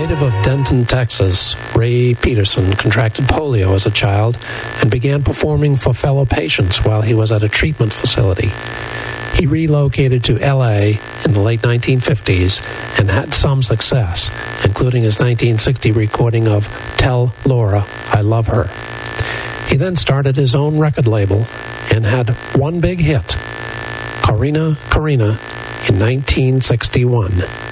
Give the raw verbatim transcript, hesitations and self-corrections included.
native of Denton, Texas, Ray Peterson contracted polio as a child and began performing for fellow patients while he was at a treatment facility. He relocated to L A in the late nineteen fifties and had some success, including his nineteen sixty recording of Tell Laura I Love Her. He then started his own record label and had one big hit, Corrina Corrina, in nineteen sixty-one.